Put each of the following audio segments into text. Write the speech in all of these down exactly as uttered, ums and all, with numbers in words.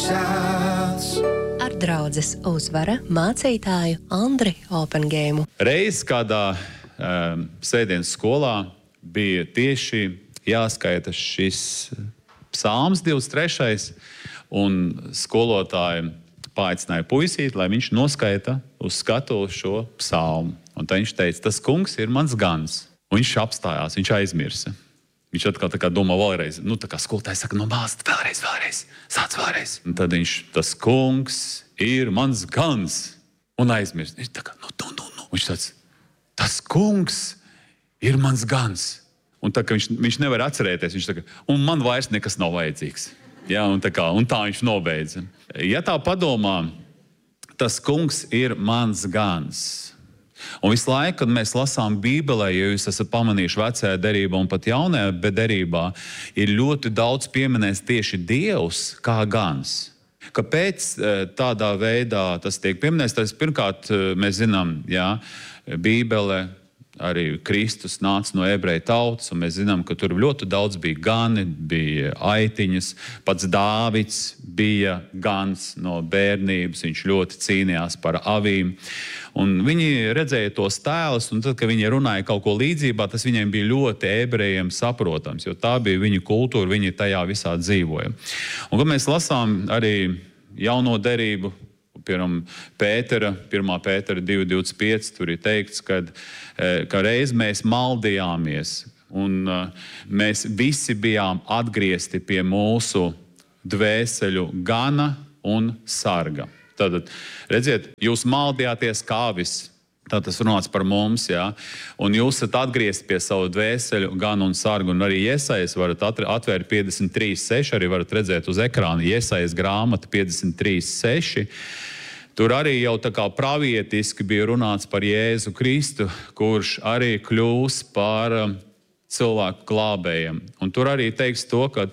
shouts. Ar draudzes uzvara mācītāju Andri Opengēmu. Reiz kādā um, sēdienas skolā bija tieši jāskaita šis psalms divdesmit trešais, un skolotāji paaicināja puisīti, lai viņš noskaita uz skatuves šo psalmu. Un tā viņš teica, tas kungs ir mans gans. Un viņš apstājās, viņš aizmirsa. Viņš atkal tā kā domā vēlreiz. Nu, tā kā skolotājs saka, no bāzt, vēlreiz, vēlreiz, sāc vēlreiz. Un tad viņš, tas kungs ir mans gans. Un aizmirst. Viņš tā kā, nu, nu, nu, nu. Viņš tāds, tas kungs ir mans gans. Un tā kā viņš, viņš nevar atcerēties, viņš tā kā, un man vairs nekas nav vajadzīgs. Ja, un, tā kā, un tā viņš nobeidza. Ja tā padomā, tas kungs ir mans gans. Un visu laiku, kad mēs lasām Bībelē, ja jūs esat pamanījuši vecajā derībā un pat jaunajā derībā, ir ļoti daudz pieminēts tieši Dievs kā gans. Kāpēc tādā veidā tas tiek pieminēts? Tas, pirmkārt, mēs zinām, jā, Bībele, arī Kristus nāca no ebreju tautas, un mēs zinām, ka tur ļoti daudz bija gani, bija aitiņas. Pats Dāvids bija gans no bērnības, viņš ļoti cīnījās par avīm. Un viņi redzēja tos tēlus, un tad, kad viņi runāja kaut ko līdzībā, tas viņiem bija ļoti ebrejiem saprotams, jo tā bija viņu kultūra, viņi tajā visā dzīvoja. Un, kad mēs lasām arī jauno derību, piemēram, Pētera, pirmā Pētera divi divdesmit pieci, tur ir teikts, kad, ka reiz mēs maldījāmies, un mēs visi bijām atgriezti pie mūsu dvēseļu gana un sarga. Tātad, redziet, jūs maldījāties kā avis, tā tas runāts par mums, jā, un jūs esat atgriezti pie savu dvēseļu ganu un sargu, un arī Jesajas varat atvērt piecdesmit trīs seši, arī varat redzēt uz ekrāna Jesajas grāmata piecdesmit trīs seši. Tur arī jau tā kā pravietiski bija runāts par Jēzu Kristu, kurš arī kļūs par cilvēku glābējiem. Un tur arī teiks to, ka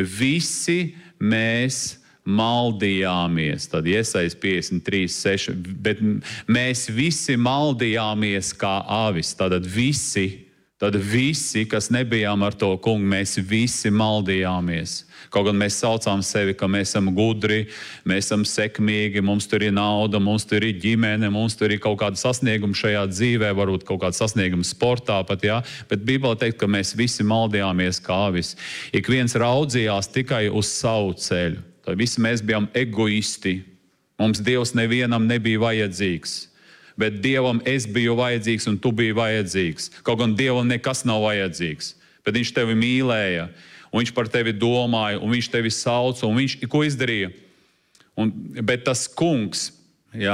visi mēs maldījāmies, tad Jesajas piecdesmit trīs seši, bet mēs visi maldījāmies kā avis, tātad visi, tad visi, kas nebijām ar to kungu, mēs visi maldījāmies. Kaut gan mēs saucām sevi, ka mēs esam gudri, mēs esam sekmīgi, mums tur ir nauda, mums tur ir ģimene, mums tur ir kaut kāda sasnieguma šajā dzīvē, varbūt kaut kāda sasnieguma sportā pat, jā. Bet Bībelē teikt, ka mēs visi maldījāmies kā avis. Ik viens raudzījās tikai uz savu ceļu. Tad visi mēs bijām egoisti. Mums Dievs nevienam nebija vajadzīgs. Bet Dievam es biju vajadzīgs un tu biji vajadzīgs. Kaut gan Dievam nekas nav vajadzīgs. Bet viņš tevi mīlēja. Un viņš par tevi domāja, un viņš tevi sauca, un viņš ko izdarīja? Un, bet tas kungs, jā,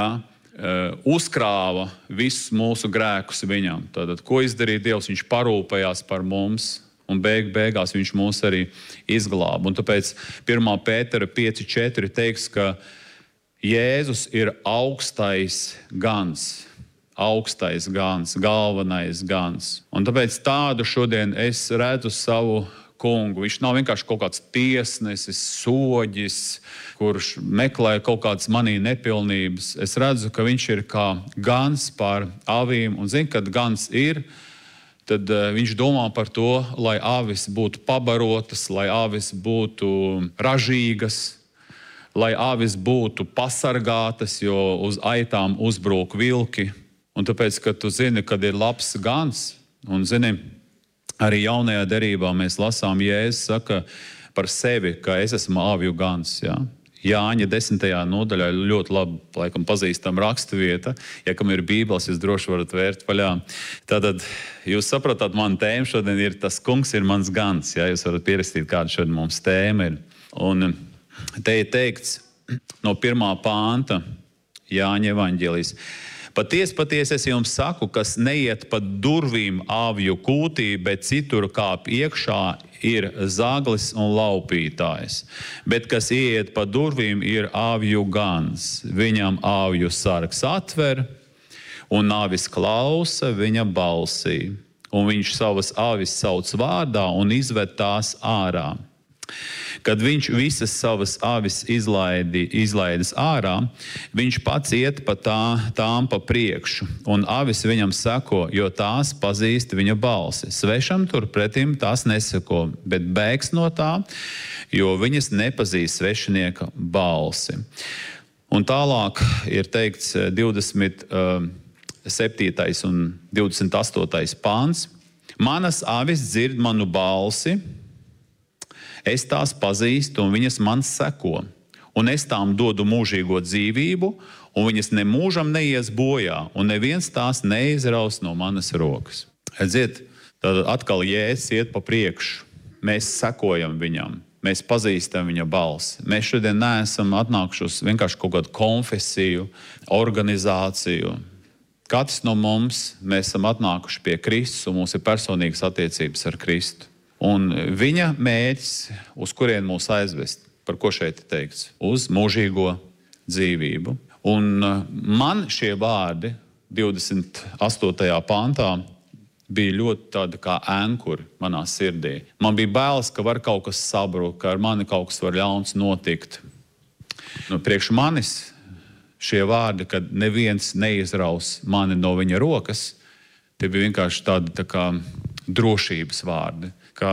uzkrāva visus mūsu grēkus viņam. Tātad, ko izdarīja Dievs? Viņš parūpējās par mums, un beig, beigās viņš mūs arī izglāba. Un tāpēc pirmā Pētera pieci četri teiks, ka Jēzus ir augstais gans. Augstais gans, galvenais gans. Un tāpēc tādu šodien es redzu savu kungu. Viņš nav vienkārši kaut kāds tiesnesis, soģis, kurš meklē kaut kādas manī nepilnības. Es redzu, ka viņš ir kā gans pār avīm. Un zinu, kad gans ir, tad uh, viņš domā par to, lai avis būtu pabarotas, lai avis būtu ražīgas, lai avis būtu pasargātas, jo uz aitām uzbrūk vilki. Un tāpēc, ka tu zini, kad ir labs gans, un zini, arī jaunajā derībā mēs lasām, Jēzus saka par sevi, ka es esmu avju gans. Ja? Jāņa desmitajā nodaļā ļoti labi, laikam, pazīstam raksturvieta. Ja kam ir Bībeles, jūs droši varat vērt vaļā. Tātad jūs saprotat, mana tēma šodien ir tas kungs ir mans gans. Ja? Jūs varat pierakstīt, kāda šodien mums tēma ir. Un te ir teikts no pirmā pānta Jāņa evaņģēlijs. Patiesi, patiesi es jums saku, kas neiet pa durvīm avju kūtī, bet citur kāp iekšā, ir zaglis un laupītājs. Bet kas ieiet pa durvīm, ir avju gans. Viņam avju sargs atver, un avis klausa viņa balsī. Un viņš savas avis sauc vārdā un izved tās ārā. Kad viņš visas savas avis izlaidi, izlaidis ārā, viņš pats iet pa tā, tām pa priekšu, un avis viņam seko, jo tās pazīst viņa balsi. Svešam turpretim tās neseko, bet bēgs no tā, jo viņas nepazīst svešinieka balsi. Un tālāk ir teikts divdesmit septītais un divdesmit astotais pāns. Manas avis dzird manu balsi, es tās pazīstu, un viņas man seko. Un es tām dodu mūžīgo dzīvību, un viņas nemūžam neies bojā, un neviens tās neizraus no manas rokas. Redziet, tad atkal Jēzus iet pa priekšu. Mēs sekojam viņam. Mēs pazīstam viņa balsi. Mēs šodien neesam atnākuši uz vienkārši kaut kādu konfesiju, organizāciju. Katrs no mums, mēs esam atnākuši pie Kristus, un mums ir personīgas attiecības ar Kristu. Un viņa mērķis, uz kurien mūs aizvest, par ko šeit ir teikts, uz mūžīgo dzīvību. Un man šie vārdi divdesmit astotajā pantā bija ļoti tāda kā ankuri manā sirdī. Man bija bailes, ka var kaut kas sabrukt, ka ar mani kaut kas var ļauns notikt. Nu, priekš manis šie vārdi, kad neviens neizraus mani no viņa rokas, tie bija vienkārši tādi tā kā drošības vārdi, ka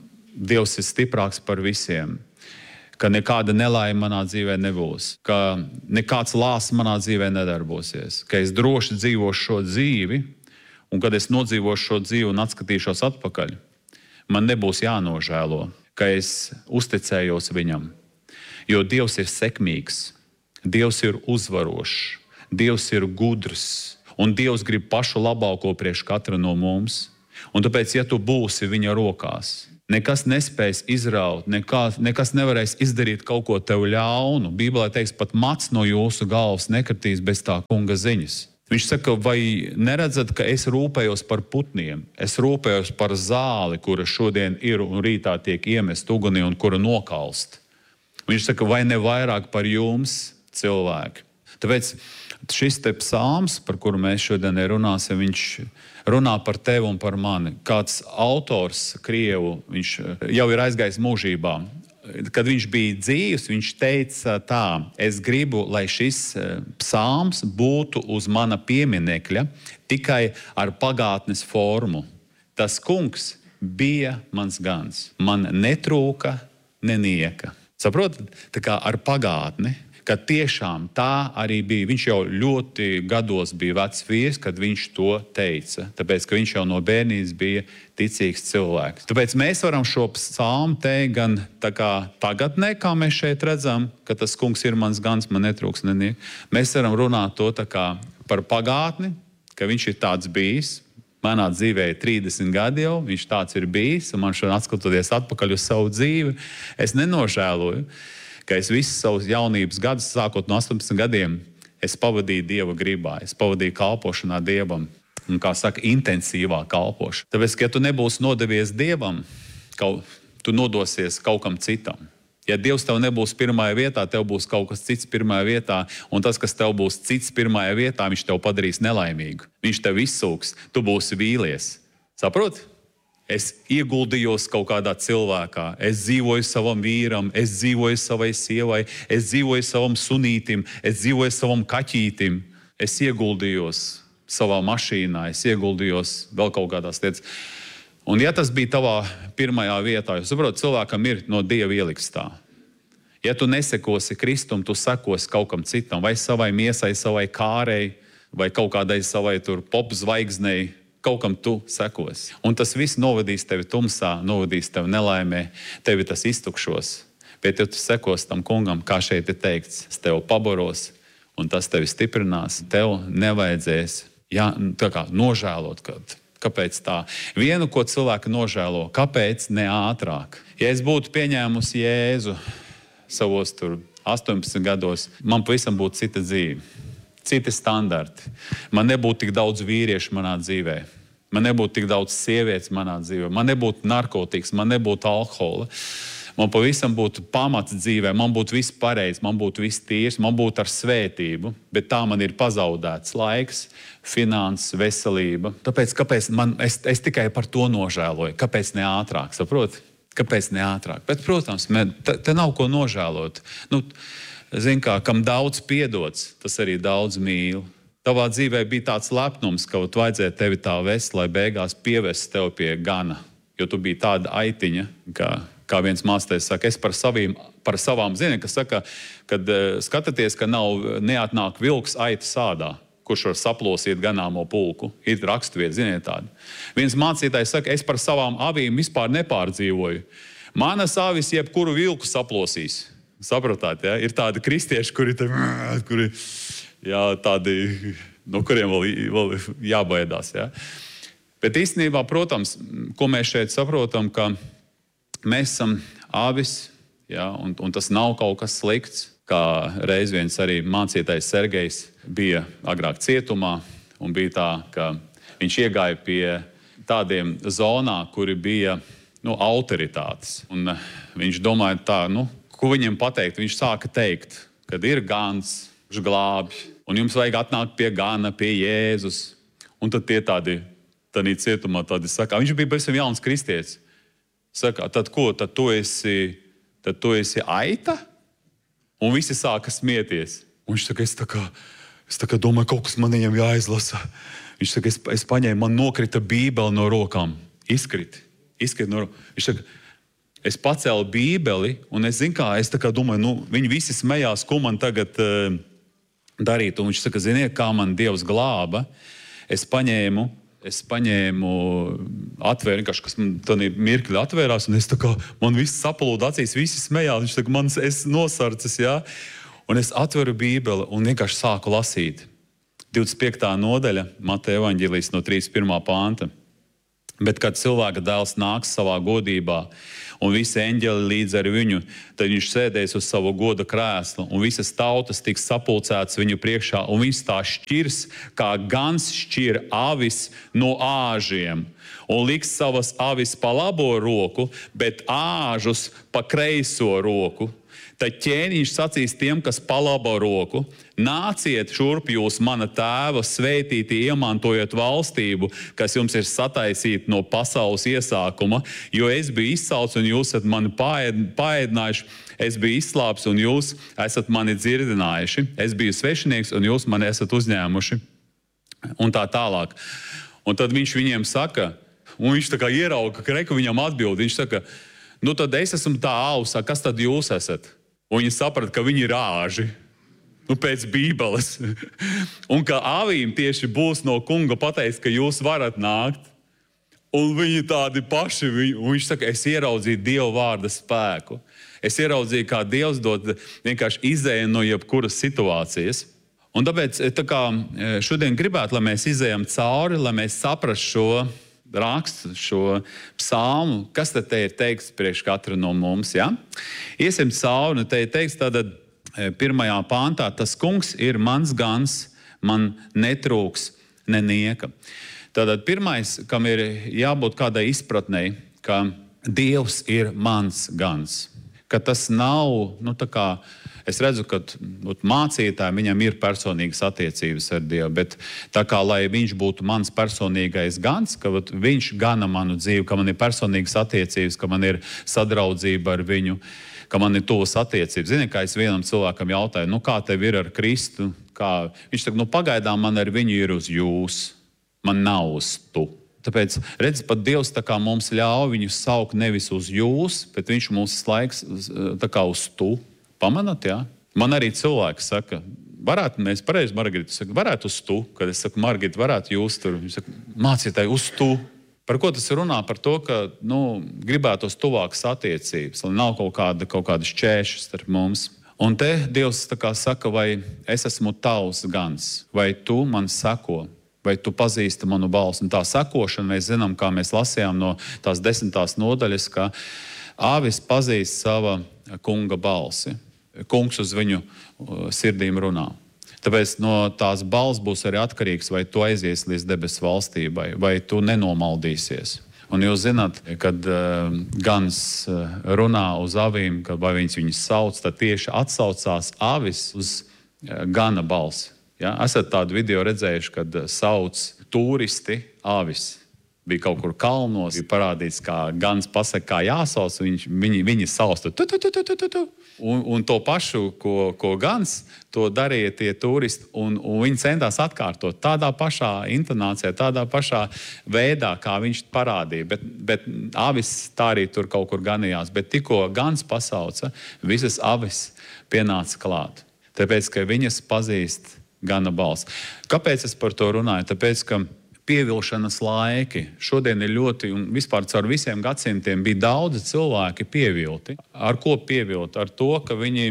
Dievs ir stiprāks par visiem, ka nekāda nelaime manā dzīvē nebūs, ka nekāds lāsts manā dzīvē nedarbosies, ka es droši dzīvošu šo dzīvi, un kad es nodzīvošu šo dzīvi un atskatīšos atpakaļ, man nebūs jānožēlo, ka es uzticējos viņam. Jo Dievs ir sekmīgs, Dievs ir uzvarošs, Dievs ir gudrs, un Dievs grib pašu labāko priekš katra no mums. Un tāpēc, ja tu būsi viņa rokās, nekas nespēs izraut, nekā, nekas nevarēs izdarīt kaut ko tev ļaunu. Bībelē teiks, pat mats no jūsu galvas nekritīs bez tā kunga ziņas. Viņš saka, vai neredzat, ka es rūpējos par putniem, es rūpējos par zāli, kura šodien ir un rītā tiek iemest ugunī un kura nokalst. Viņš saka, vai ne vairāk par jums, cilvēki. Tāpēc šis te psalms, par kuru mēs šodien runāsim, viņš runā par tevi un par mani. Kāds autors Krievu, viņš jau ir aizgājis mūžībā. Kad viņš bija dzīvs, viņš teica tā, es gribu, lai šis psalms būtu uz mana pieminekļa tikai ar pagātnes formu. Tas kungs bija mans gans. Man netrūka nenieka. Saprotat? Tā kā ar pagātni, ka tiešām tā arī bija. Viņš jau ļoti gados bija vecs vīrs, kad viņš to teica. Tāpēc, ka viņš jau no bērnības bija ticīgs cilvēks. Tāpēc mēs varam šo psalmu teikt gan tā kā tagadnē, kā mēs šeit redzam, ka tas kungs ir mans gans, man netrūks neniek. Mēs varam runāt to tā kā par pagātni, ka viņš ir tāds bijis. Manā dzīvē ir trīsdesmit gadi jau, viņš tāds ir bijis, un man šodien atskatoties atpakaļ uz savu dzīvi, es nenožēloju, ka es visus savus jaunības gadus, sākot no astoņpadsmit gadiem, es pavadīju Dieva gribā, es pavadīju kalpošanā Dievam, un, kā saka, intensīvā kalpošana. Tāpēc, ka ja tu nebūsi nodevies Dievam, kaut, tu nodosies kaut kam citam. Ja Dievs tev nebūs pirmajā vietā, tev būs kaut kas cits pirmajā vietā, un tas, kas tev būs cits pirmajā vietā, viņš tev padarīs nelaimīgu. Viņš tev izsūks, tu būsi vīlies. Saproti? Es ieguldījos kaut kādā cilvēkā, es dzīvoju savam vīram, es dzīvoju savai sievai, es dzīvoju savam sunītim, es dzīvoju savam kaķītim, es ieguldījos savā mašīnā, es ieguldījos vēl kaut kādās lietas. Un ja tas bija tavā pirmajā vietā, jūs saprotat, cilvēkam ir no Dieva ielikts tā. Ja tu nesekosi Kristum, tu sekosi kaut kam citam, vai savai miesai, savai kārei, vai kaut kādai savai tur pop zvaigznei, kaut kam tu sekosi. Un tas viss novadīs tevi tumsā, novadīs tevi nelaimē, tevi tas iztukšos. Bet ja tu sekosi tam kungam, kā šeit ir teikts, es tevi pabaros, un tas tevi stiprinās, tev nevajadzēs jā, tā kā nožēlot, kad, kāpēc tā. Vienu, ko cilvēki nožēlo, kāpēc ne ātrāk? Ja es būtu pieņēmusi Jēzu savos tur astoņpadsmit gados, man pavisam būtu cita dzīve. Citi standarti. Man nebūtu tik daudz vīriešu manā dzīvē. Man nebūtu tik daudz sievietes manā dzīvē. Man nebūtu narkotikas, man nebūtu alkohola. Man pavisam būtu pamats dzīvē, man būtu viss pareizi, man būtu viss tīrs, man būtu ar svētību, bet tā man ir pazaudēts laiks, finanses, veselība. Tāpēc, kāpēc man, es, es tikai par to nožēloju? Kāpēc ne ātrāk, saproti? Kāpēc ne ātrāk? Bet, protams, mē, te, te nav ko nožēlot. Nu, zin kā, kam daudz piedots, tas arī daudz mīl. Tavā dzīvē bija tāds lepnums, ka vajadzēja tevi tā vest, lai beigās pievest tev pie gana. Jo tu biji tāda aitiņa, kā, kā viens mācītājs saka, es par, savīm, par savām zinām, kas saka, kad uh, skatāties, ka nav neatnāk vilks aita sādā, kurš var saplosīt ganāmo pulku. Ir rakstvieta, ziniet tādu. Viens mācītājs saka, es par savām avīm vispār nepārdzīvoju. Manas avis jebkuru vilku saplosīs. Sapratāt, ja? Ir tādi kristieši, kuri, te, kuri jā, tādi, no kuriem vēl, vēl jābaidās. Ja? Bet īstenībā, protams, ko mēs šeit saprotam, ka mēs esam avis, ja? un, un tas nav kaut kas slikts. Kā reiz viens arī mācītājs Sergejs bija agrāk cietumā, un bija tā, ka viņš iegāja pie tādiem zonā, kuri bija nu, autoritātes. Un viņš domāja tā, nu, ko viņiem pateikt. Viņš sāka teikt, kad ir gans, kurš glābj, un jums vajag atnākt pie gana, pie Jēzus. Un tad tie tādi, tādā cietumā tādi saka, viņš bija pavisam jauns kristietis. Saka, tad ko, tad tu esi, tad tu esi aita? Un visi sāka smieties. Un viņš saka, es tā kā, es tā kā domāju, kaut kas man viņam jāizlasa. Viņš saka, es, es paņēmu, man nokrita bībeli no rokām. Izkriti, izkriti no rokām. Viņš saka, es pacēlu bībeli, un es zinu kā, es tā kā domāju, nu, viņi visi smējās, ko man tagad uh, darīt. Un viņš saka, ziniet, kā man Dievs glāba. Es paņēmu, es paņēmu, atvēru, vienkārši, kas man tādā mirkļi atvērās, un es tā kā, man viss sapalūda acīs, visi smējās. Viņš saka, man es nosarcis, jā. Un es atveru bībeli un vienkārši sāku lasīt. divdesmit piektā nodaļa, Mateja evaņģēlijs no trīsdesmit pirmā panta. Bet, kad cilvēka dēls nāks savā godībā, un visi eņģeli līdz ar viņu, tad viņš sēdēs uz savu goda krēslu, un visas tautas tiks sapulcētas viņu priekšā, un viņš tā šķirs, kā gans šķir avis no āžiem, un liks savas avis pa labo roku, bet āžus pa kreiso roku. Tad ķēniņš sacīs tiem, kas pa labo roku, nāciet šurp jūs mana tēva svētīti, iemantojot valstību, kas jums ir sataisīta no pasaules iesākuma, jo es biju izsalts un jūs esat mani paēdinājuši, es biju izslāpis un jūs esat mani dzirdinājuši, es biju svešinieks un jūs mani esat uzņēmuši, un tā tālāk. Un tad viņš viņiem saka, un viņš tā kā ierauga, ka reku viņam atbild, viņš saka, nu tad es esmu tā ausā, kas tad jūs esat? Un viņi saprata, ka viņi ir āži, nu pēc bībeles. Un ka avīm tieši būs no kunga pateiks, ka jūs varat nākt. Un viņi tādi paši, un viņš saka, es ieraudzīju Dieva vārda spēku. Es ieraudzīju, kā Dievs dod vienkārši izēju no jebkuras situācijas. Un tāpēc tā kā šodien gribētu, lai mēs izējam cauri, lai mēs saprastu šo rakstu, šo psalmu, kas tad te ir teikts priekš katra no mums, ja? Iesim cauri, te ir teikts tātad pirmajā pāntā, tas kungs ir mans gans, man netrūks nenieka. Tātad pirmais, kam ir jābūt kādai izpratnei, ka Dievs ir mans gans, ka tas nav, nu tā kā, es redzu, ka mācītājiem viņam ir personīgas attiecības ar Dievu, bet tā kā, lai viņš būtu mans personīgais gans, ka viņš gana manu dzīvi, ka man ir personīgas attiecības, ka man ir sadraudzība ar viņu, ka man ir tuvas attiecības. Zini, kā es vienam cilvēkam jautāju, nu kā tev ir ar Kristu? Kā? Viņš saka, nu pagaidām man ar viņu ir uz jūs, man nav uz tu. Tāpēc, redz, pat Dievs tā kā mums ļauj viņu saukt nevis uz jūs, bet viņš mums laiks tā kā uz tu. Pamanat, jā? Man arī cilvēki saka, varētu, mēs pareizi Margarita saka, varētu uz tu, kad es saku, Margarita, varētu jūs tur, viņš saka, mācītāji, uz tu. Par ko tas runā? Par to, ka, nu, gribētos tuvākas attiecības, lai nav kaut kāda, kaut kāda šķēršļa starp mums. Un te Dievs tā kā saka, vai es esmu tavs gans, vai tu man sako, vai tu pazīsti manu balsi. Un tā sakošana, mēs zinām, kā mēs lasījām no tās desmitās nodaļas, ka āvis pazīst sava kunga balsi. Kungs uz viņu sirdīm runā. Tāpēc no tās balss būs arī atkarīgs, vai tu aizies līdz debesu valstībai, vai tu nenomaldīsies. Un jūs zināt, kad uh, gans uh, runā uz avīm, kad vai viņas viņus sauc, tad tieši atsaucās avis uz uh, gana balsi. Ja? Esat tādu video redzējuši, kad uh, sauc turisti avis. bija kaut kur kalnos, bija parādīts, kā gans pasaka, kā jāsauc, viņš, viņi, viņi sauc tu, tu, tu, tu, tu, tu, tu. Un, un to pašu, ko, ko gans, to darīja tie turisti, un, un viņi centās atkārtot tādā pašā intonācijā, tādā pašā veidā, kā viņš parādīja, bet, bet avis tā arī tur kaut kur ganījās, bet tikko gans pasauca, visas avis pienāca klāt, tāpēc, ka viņas pazīst gana balss. Kāpēc es par to runāju? Tāpēc, ka pievilšanas laiki šodien ir ļoti, un vispār caur visiem gadsimtiem bija daudzi cilvēki pievilti. Ar ko pievilti? Ar to, ka viņi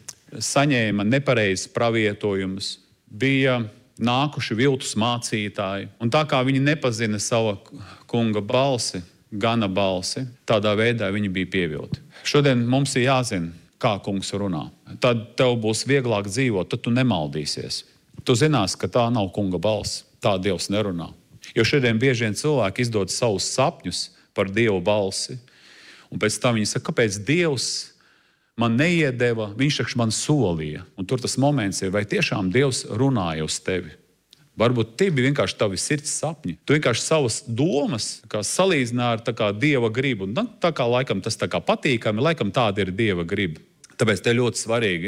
saņēma nepareizes pravietojumus, bija nākuši viltus mācītāji, un tā kā viņi nepazina sava kunga balsi, gana balsi, tādā veidā viņi bija pievilti. Šodien mums ir jāzina, kā kungs runā. Tad tev būs vieglāk dzīvot, tad tu nemaldīsies. Tu zinās, ka tā nav kunga balss, tā Dievs nerunā. Jo šodien bieži vien cilvēki izdod savus sapņus par Dievu balsi, un pēc tam viņi saka, kāpēc Dievs man neiedeva, viņš taču man solīja. Un tur tas moments ir, vai tiešām Dievs runāja uz tevi. Varbūt tie bija vienkārši tavi sirds sapņi. Tu vienkārši savas domas kā salīdzināji ar tā kā Dieva gribu. Un tā kā laikam tas tā kā patīkami, laikam tāda ir Dieva griba. Tāpēc te ļoti svarīgi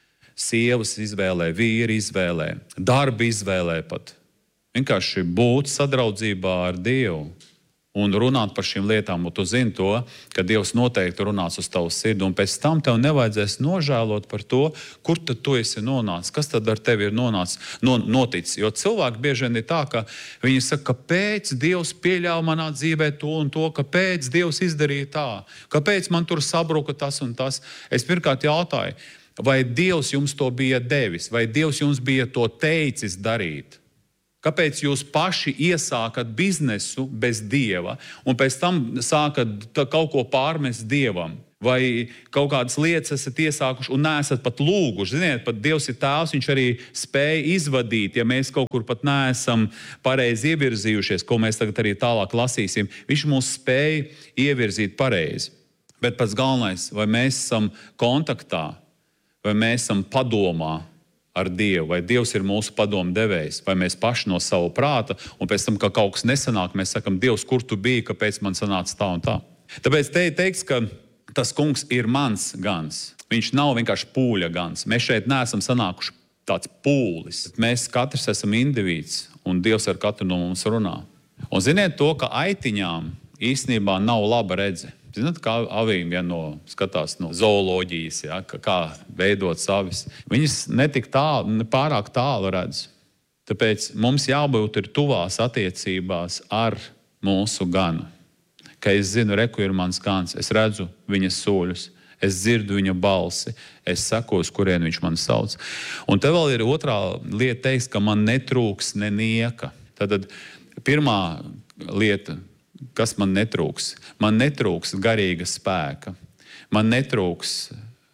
sievas izvēlē, vīri izvēlē, darbi izvēlē pat. Vienkārši būt sadraudzībā ar Dievu un runāt par šīm lietām, un tu zini to, ka Dievs noteikti runās uz tavu sirdi, un pēc tam tev nevajadzēs nožēlot par to, kur tad tu esi nonācis, kas tad ar tevi ir nonācis, no, noticis. Jo cilvēki bieži vien ir tā, ka viņi saka, kāpēc Dievs pieļāva manā dzīvē to un to, kāpēc Dievs izdarīja tā, kāpēc man tur sabruka tas un tas. Es pirmkārt jautāju, vai Dievs jums to bija devis, vai Dievs jums bija to teicis darīt? Kāpēc jūs paši iesākat biznesu bez Dieva un pēc tam sākat kaut ko pārmest Dievam? Vai kaut kādas lietas esat iesākuši un neesat pat lūguši? Ziniet, pat Dievs ir tēvs, viņš arī spēja izvadīt, ja mēs kaut kur pat neesam pareizi ievirzījušies, ko mēs tagad arī tālāk lasīsim. Viņš mūs spēja ievirzīt pareizi. Bet pats galvenais, vai mēs esam kontaktā, vai mēs esam padomā ar Dievu, vai Dievs ir mūsu padomu devējs, vai mēs paši no savu prāta, un pēc tam, ka kaut kas nesanāk, mēs sakam, Dievs, kur tu biji, kāpēc man sanāca tā un tā. Tāpēc te teiks, ka tas kungs ir mans gans. Viņš nav vienkārši pūļa gans. Mēs šeit neesam sanākuši tāds pūlis. Mēs katrs esam indivīds, un Dievs ar katru no mums runā. Un ziniet to, ka aitiņām īstenībā nav laba redze. Zināt, kā avīm, ja no, skatās no zooloģijas, ja, kā veidot savis. Viņas netik tālu, ne pārāk tālu redz. Tāpēc mums jābūt ir tuvās attiecībās ar mūsu ganu. Ka es zinu, reku ir mans gans, es redzu viņas soļus, es dzirdu viņa balsi, es sekoju, kurien viņš man sauc. Un te vēl ir otrā lieta teiks, ka man netrūks nenieka. Tad pirmā lieta, kas man netrūks? Man netrūks garīga spēka. Man netrūks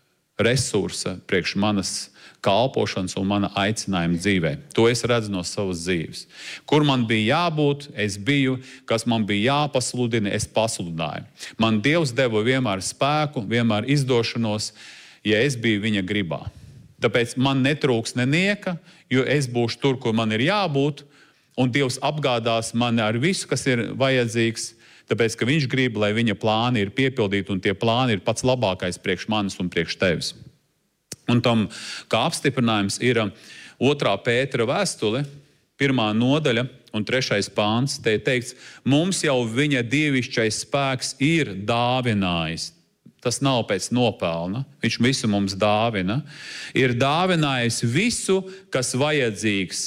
resursa priekš manas kalpošanas un mana aicinājuma dzīvē. To es redzu no savas dzīves. Kur man bija jābūt, es biju, kas man bija jāpasludina, es pasludināju. Man Dievs deva vienmēr spēku, vienmēr izdošanos, ja es biju viņa gribā. Tāpēc man netrūks nenieka, jo es būšu tur, kur man ir jābūt, un Dievs apgādās mani ar visu, kas ir vajadzīgs, tāpēc, ka viņš grib, lai viņa plāni ir piepildīti, un tie plāni ir pats labākais priekš manis un priekš tevis. Un tam, kā apstiprinājums, ir otrā Pētera vēstule, pirmā nodaļa un trešais pāns. Te ir teikts, mums jau viņa dievišķais spēks ir dāvinājis. Tas nav pēc nopelna, viņš visu mums dāvina. Ir dāvinājis visu, kas vajadzīgs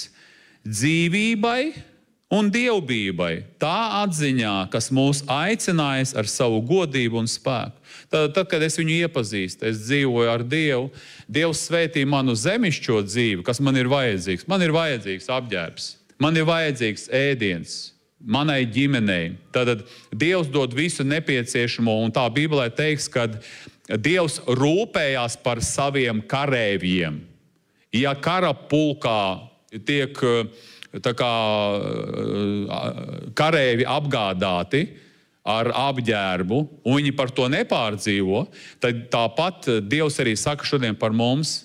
dzīvībai un dievbībai, tā atziņā, kas mūs aicinājis ar savu godību un spēku. Tad, tad, kad es viņu iepazīstu, es dzīvoju ar Dievu, Dievs svētī manu zemišķo dzīvi, kas man ir vajadzīgs. Man ir vajadzīgs apģērbs, man ir vajadzīgs ēdiens, manai ģimenei. Tad Dievs dod visu nepieciešamo, un tā Bībelē teiks, ka Dievs rūpējās par saviem karēviem. Ja kara pulkā tiek tā kā karēvi apgādāti ar apģērbu, un viņi par to nepārdzīvo, tad tāpat Dievs arī saka šodien par mums,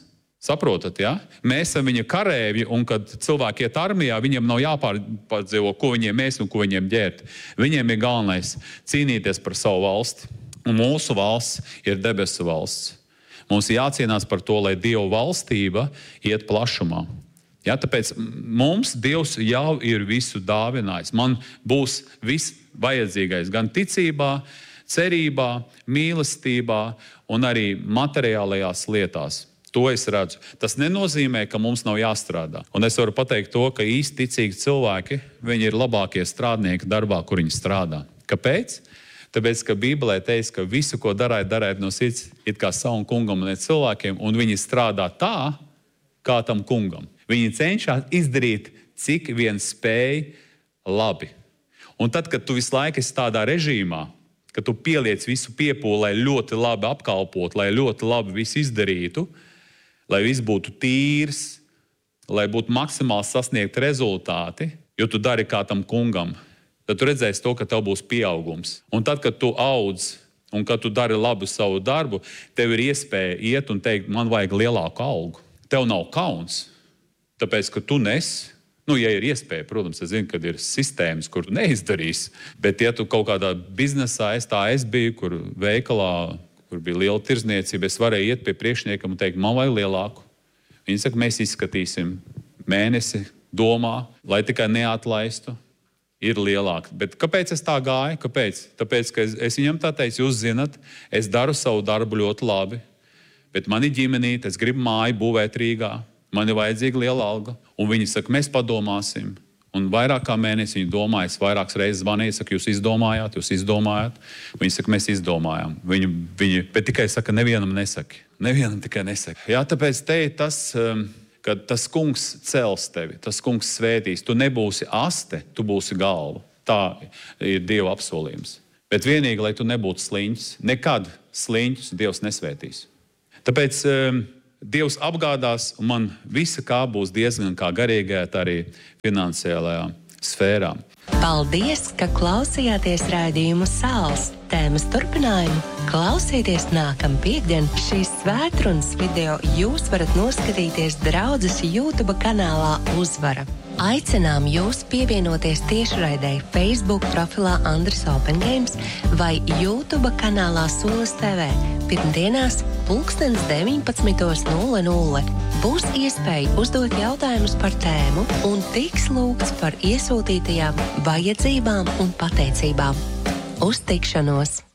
Saprotat, ja? Mēs esam viņa karēvi, un kad cilvēki iet armijā, viņiem nav jāpārdzīvo, ko viņiem mēs un ko viņiem ģērt. Viņiem ir galvenais cīnīties par savu valsti. Un mūsu valsts ir debesu valsts. Mums ir jācīnās par to, lai Dieva valstība iet plašumā. Ja, tāpēc mums Dievs jau ir visu dāvinājis. Man būs viss vajadzīgais gan ticībā, cerībā, mīlestībā un arī materiālajās lietās. To es redzu. Tas nenozīmē, ka mums nav jāstrādā. Un es varu pateikt to, ka īsti ticīgi cilvēki, viņi ir labākie strādnieki darbā, kur viņi strādā. Kāpēc? Tāpēc, ka Bībelē teiks, ka visu, ko darāt, darāt no sirds, it kā savam kungam un ne cilvēkiem, un viņi strādā tā, kā tam kungam. Viņi cenšas izdarīt, cik vien spēj labi. Un tad, kad tu visu laiku esi tādā režīmā, ka tu pieliec visu piepūli, lai ļoti labi apkalpot, lai ļoti labi visu izdarītu, lai viss būtu tīrs, lai būtu maksimāli sasniegt rezultāti, jo tu dari kā tam kungam, tad tu redzēsi to, ka tev būs pieaugums. Un tad, kad tu audz un kad tu dari labu savu darbu, tev ir iespēja iet un teikt, man vajag lielāku algu. Tev nav kauns, tāpēc, ka tu nes. Nu, ja ir iespēja, protams, es zinu, kad ir sistēmas, kur tu neizdarīsi, bet ja tu kaut kādā biznesā, es tā es biju, kur veikalā, kur bija liela tirzniecība, es varēju iet pie priekšniekam un teikt, man vajag lielāku. Viņi saka, mēs izskatīsim mēnesi domā, lai tikai neatlaistu, ir lielāks. Bet kāpēc es tā gāju? Kāpēc? Tāpēc, ka es, es viņam tā teicu, jūs zinat, es daru savu darbu ļoti labi, bet man ir ģimenīte, es gribu māju būvēt Rīgā, man ir vajadzīga liela alga. Un viņi saka, mēs padomāsim. Un vairāk kā mēnesi viņi domāja, es vairākas reizes zvanīju, saka, jūs izdomājāt, jūs izdomājāt. Viņi saka, mēs izdomājām. Viņi, viņi, bet tikai saka, nevienam nesaki. Nevienam tikai nesaki. Jā, tāpēc te ir tas, ka tas kungs cels tevi, tas kungs svētīs. Tu nebūsi aste, tu būsi galva. Tā ir Dieva apsolījums. Bet vienīgi, lai tu nebūtu sliņķis, nekad sliņķus Dievs nesvētīs. Tāpēc Dievs apgādās, un man visa kā būs diezgan kā garīgajā, tā arī finansiālajā sfērā. Paldies, ka klausījāties raidījumu Sāls. Tēmas turpinājumu klausieties nākamā piektdien. Šīs svētrunas video jūs varat noskatīties draudzes YouTube kanālā Uzvara. Aicinām jūs pievienoties tiešraidei Facebook profilā Andris Open Games vai YouTube kanālā Solis T V. Pirmdienās pulkstens deviņpadsmitos nulle nulle. Būs iespēja uzdot jautājumus par tēmu un tiks lūgts par iesūtītajām vajadzībām un pateicībām. Uz tikšanos!